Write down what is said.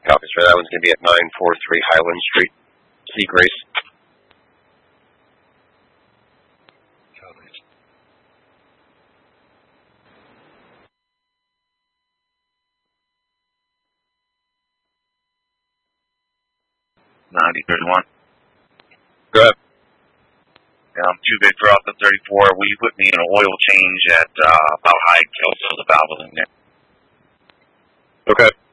Copy, sir. That one's going to be at 943 Highland Street, Seagrace. Copy. 9031. Go ahead. Yeah, I'm too big for off the 34. Will you put me in an oil change at about high Kelso, the valve in there? Okay.